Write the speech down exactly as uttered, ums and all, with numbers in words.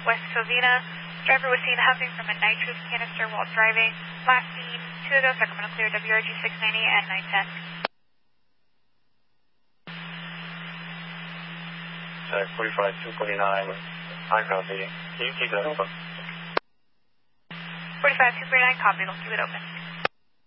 West Covina. Driver was seen huffing from a nitrous canister while driving. Last seen two ago, Sacramento clear, W R G six ninety and nine ten. Uh, forty-five two forty-nine, I copy. Can you keep that open? forty-five two forty-nine, copy, we'll keep it open.